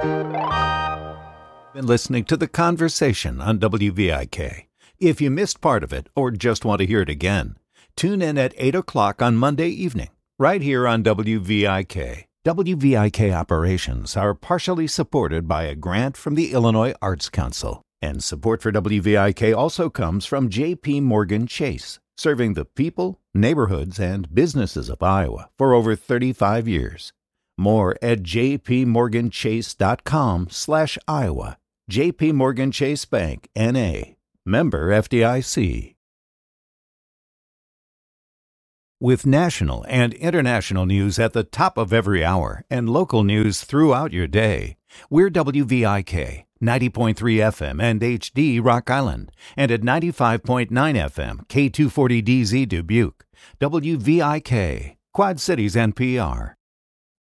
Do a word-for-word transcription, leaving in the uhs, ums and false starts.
Been listening to The Conversation on W V I K. If you missed part of it or just want to hear it again, tune in at eight o'clock on Monday evening, right here on W V I K. W V I K operations are partially supported by a grant from the Illinois Arts Council. And support for W V I K also comes from J P Morgan Chase, serving the people, neighborhoods, and businesses of Iowa for over thirty-five years. More at jpmorganchase.com slash Iowa. J P Morgan Chase Bank, N A. Member F D I C. With national and international news at the top of every hour and local news throughout your day, we're W V I K, ninety point three F M and H D Rock Island, and at ninety-five point nine F M, K two forty D Z Dubuque. W V I K, Quad Cities N P R.